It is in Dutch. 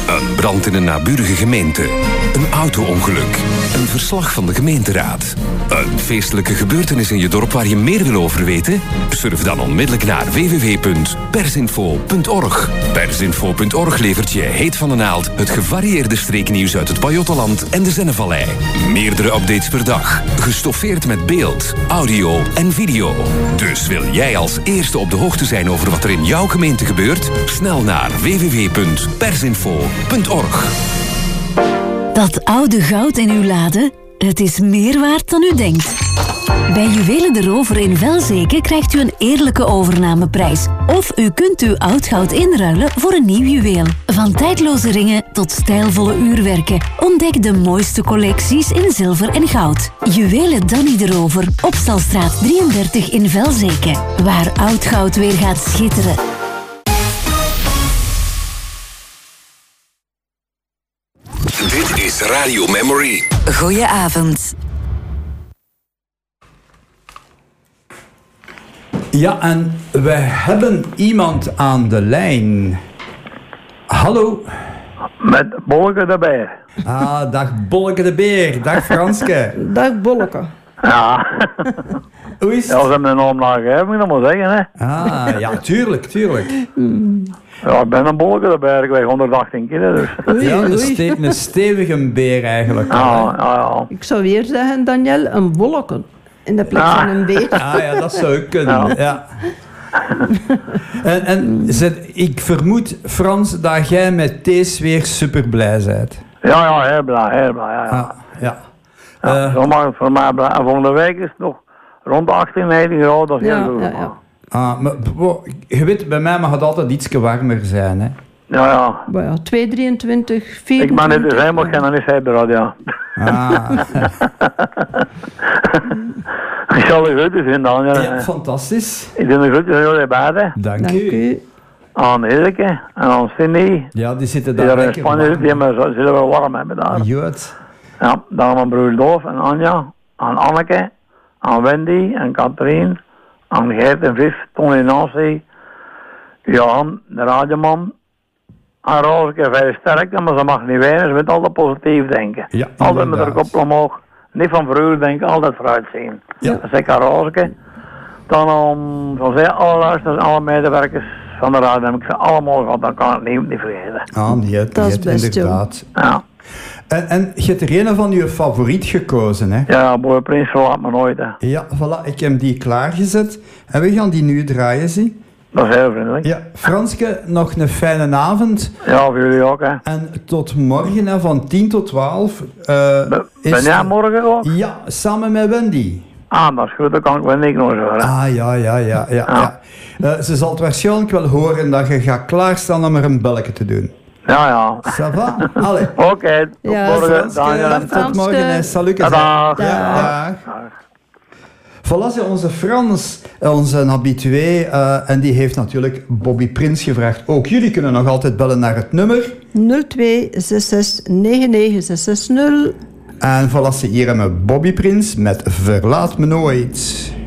Een brand in een naburige gemeente. Een auto-ongeluk. Een verslag van de gemeenteraad. Een feestelijke gebeurtenis in je dorp waar je meer wil over weten? Surf dan onmiddellijk naar www.persinfo.org. Persinfo.org levert je heet van de naald het gevarieerde streeknieuws uit het Pajottenland en de Zennevallei. Meerdere updates per dag. Gestoffeerd met beeld, audio en video. Dus wil jij als eerste op de hoogte zijn over wat er in jouw gemeente gebeurt? Snel naar www.persinfo.org. Dat oude goud in uw lade, het is meer waard dan u denkt. Bij Juwelen de Rover in Velzeke krijgt u een eerlijke overnameprijs. Of u kunt uw oud goud inruilen voor een nieuw juweel. Van tijdloze ringen tot stijlvolle uurwerken. Ontdek de mooiste collecties in zilver en goud. Juwelen Danny de Rover, Opstalstraat 33 in Velzeke. Waar oud goud weer gaat schitteren. Dit is Radio Memory. Goedenavond. Ja, en we hebben iemand aan de lijn. Hallo. Met Bolleke de Beer. Ah, dag Bolleke de Beer. Dag Franske. Dag Bolleke. Ja. Hoe is het? Ja, ze hebben een naam gegeven, moet ik dat maar zeggen, hè. Ah, ja, tuurlijk. Ja, ik ben een Bolleke de Beer, ik weeg 118 kilo, dus. Ja, een stevige beer eigenlijk. Ja. Ik zou weer zeggen, Daniel, een bolleke in de plaats van een beer. Ah ja, dat zou kunnen. Ja. En ik vermoed, Frans, dat jij met Thees weer super blij bent. Ja, heel blij, ja. Zo mag het voor mij blij. En volgende week is het nog rond de 18, 19 graden, dat is heel goed. Ja. Maar je weet, bij mij mag het altijd iets warmer zijn, hè. Ja. Maar ja, 2, 23, 24. Ik ben niet dus helemaal geen anisheber, ja. Ik zal de groeten vinden, dan. Ja, fantastisch. Ik doe de groeten voor jullie beiden. Dank u. Aan Hilke en aan Cindy. Ja, die zitten daar die lekker in Spanje zitten, die zullen wel warm hebben daar. Goed. Ja, dan aan mijn broer Doof en Anja, aan Anneke, aan Wendy en Katrien, aan Geert en Viv, Tony Nancy, Johan, de radioman, aan Rooseke, veel sterkte, maar ze mag niet wenen, ze moet altijd positief denken. Ja, altijd met haar kop omhoog, niet van vroeger denken, altijd vooruit zien. Ja. Dat zeg ik aan Rooseke. Dan van zij, alle luisteraars, alle medewerkers van de radio, heb ik ze allemaal gehad, dan kan ik het niet vergeten. Dat is best, inderdaad. Ja. En je hebt er een van je favoriet gekozen, hè? Ja, Boer Prins verlaat me nooit, hè. Ja, voilà, ik heb die klaargezet. En we gaan die nu draaien, zie. Dat is heel vriendelijk. Ja, Franske, nog een fijne avond. Ja, voor jullie ook, hè. En tot morgen, hè, van 10 tot 12. Ben jij morgen ook? Ja, samen met Wendy. Ah, dat is goed, dan kan ik Wendy nog eens horen. Ah, ja. Ze zal het waarschijnlijk wel horen dat je gaat klaarstaan om er een belletje te doen. Ja. Ça va? Allee. Oké, tot morgen. Tot morgen, hè. Salut. Dag. Dag. Voilà, onze Frans, onze habitué, en die heeft natuurlijk Bobby Prins gevraagd. Ook jullie kunnen nog altijd bellen naar het nummer 02 66 99 660. En voilà, ze hier hebben Bobby Prins met Verlaat me nooit.